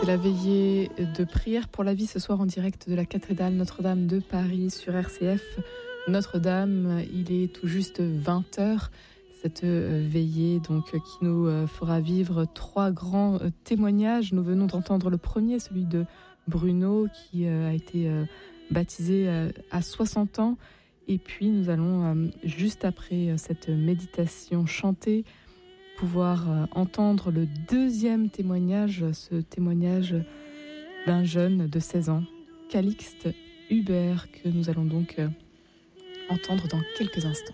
C'est la veillée de prière pour la vie ce soir en direct de la cathédrale Notre-Dame de Paris sur RCF. Notre-Dame, il est tout juste 20h. Cette veillée donc qui nous fera vivre 3 grands témoignages. Nous venons d'entendre le premier, celui de Bruno qui a été baptisé à 60 ans. Et puis nous allons juste après cette méditation chantée pouvoir entendre le deuxième témoignage, ce témoignage d'un jeune de 16 ans, Calixte Hubert, que nous allons donc entendre dans quelques instants.